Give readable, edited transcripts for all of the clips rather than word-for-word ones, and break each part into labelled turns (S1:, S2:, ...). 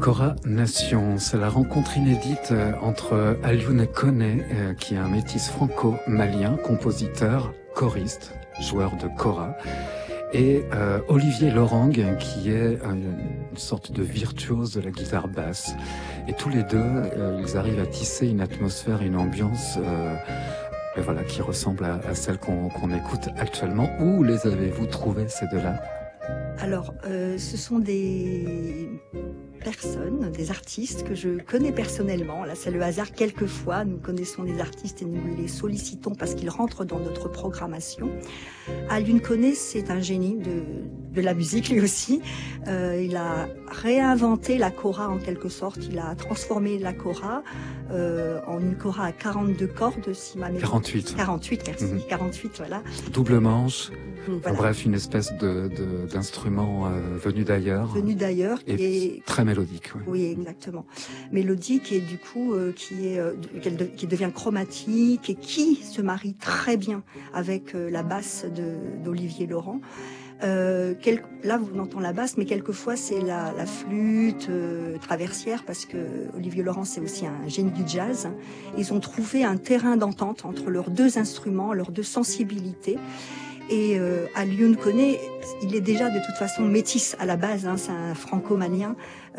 S1: Cora Nation, c'est la rencontre inédite entre Alioune Koné, qui est un métis franco-malien, compositeur, choriste, joueur de kora, et Olivier Lorang, qui est une sorte de virtuose de la guitare basse. Et tous les deux, ils arrivent à tisser une atmosphère, une ambiance voilà, qui ressemble à celle qu'on écoute actuellement. Où les avez-vous trouvés, ces deux-là ?
S2: Alors, ce sont des personnes, des artistes que je connais personnellement. Là, c'est le hasard. Quelquefois, nous connaissons des artistes et nous les sollicitons parce qu'ils rentrent dans notre programmation. Alioune Koné, c'est un génie de la musique, lui aussi. Il a réinventé la kora en quelque sorte. Il a transformé la kora en une kora à 42 cordes, si ma mémoire...
S1: 48.
S2: 48, merci. 48, voilà.
S1: Double manche.
S2: Voilà.
S1: Bref, une espèce d'instrument venu d'ailleurs.
S2: Venu d'ailleurs.
S1: Et très mélodique. Oui.
S2: Oui, exactement. Mélodique et du coup qui devient chromatique et qui se marie très bien avec la basse d'Olivier Lorang. Là, vous entendez la basse, mais quelquefois c'est la flûte traversière parce que Olivier Lorang c'est aussi un génie du jazz. Ils ont trouvé un terrain d'entente entre leurs deux instruments, leurs deux sensibilités. Et Alioune Koné, il est déjà de toute façon métis à la base, hein, c'est un franco-malien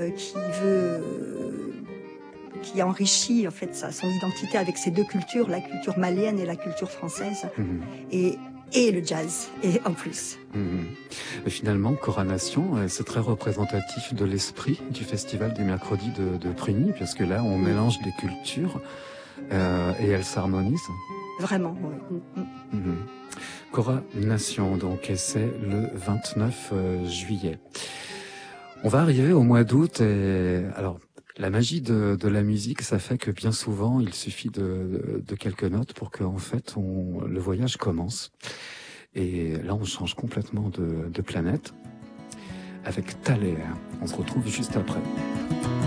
S2: qui enrichit en fait son identité avec ces deux cultures, la culture malienne et la culture française, et le jazz, et en plus.
S1: Et finalement, Cora Nation, c'est très représentatif de l'esprit du festival du mercredi de Prugny, puisque là, on mélange des cultures et elles s'harmonisent.
S2: Vraiment, oui.
S1: Cora Nation, donc, et c'est le 29 juillet. On va arriver au mois d'août et alors la magie de la musique, ça fait que bien souvent il suffit de quelques notes pour que en fait le voyage commence. Et là on change complètement de planète avec Thaler. On se retrouve juste après.